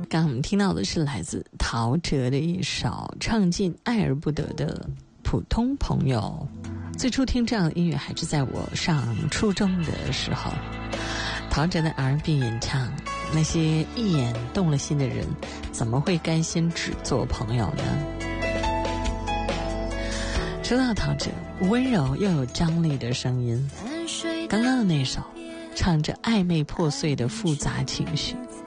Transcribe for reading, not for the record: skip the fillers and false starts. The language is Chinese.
刚刚我们听到的是来自陶喆的一首唱尽爱而不得的普通朋友。最初听这样的音乐还是在我上初中的时候，陶喆的 R&B 演唱，那些一眼动了心的人怎么会甘心只做朋友呢？说到陶喆温柔又有张力的声音，刚刚的那首唱着暧昧破碎的复杂情绪，